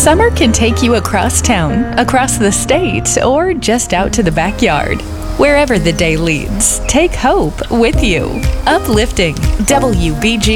Summer can take you across town, across the state, or just out to the backyard. Wherever the day leads, take hope with you. Uplifting WBG